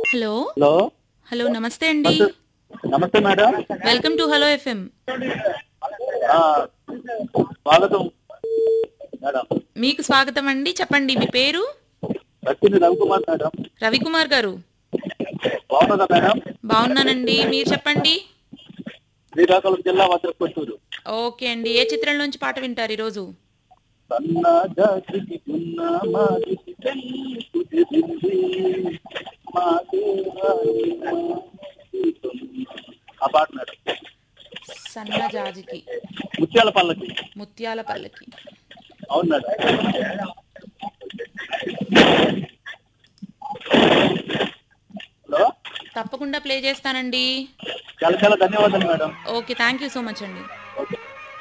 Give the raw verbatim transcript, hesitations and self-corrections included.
Hello. Hello. Hello. నమస్తే అండి. నమస్తే. నమస్తే madam. Welcome to hello FM. ఆ, స్వాగతం మేడం. మీకు స్వాగతం అండి. చెప్పండి మీ పేరు? వచ్చింది రవికుమార్ మేడం. రవికుమార్ గారు. బాగున్నదా మేడం? బాగున్నానండి. మీరు చెప్పండి. శ్రీకాకుళం జిల్లా వజ్రకొట్టూరు. ఓకే అండి. ఏ చిత్రం నుంచి పాట వింటారు ఈరోజు? సన్నా జాతికి ఉన్న మాదికి పెళ్లి కుదిరింది. మా దేవాని మాదిరితుంది. ఆ పాట మేడం. సన్నజాజికి ముత్యాల పల్లకి. ముత్యాల పల్లకి. అవును మేడం. హలో. తప్పకుండా ప్లే చేస్తానండి. చాలా చాలా ధన్యవాదాలు madam. Okay. Thank you so much అండి.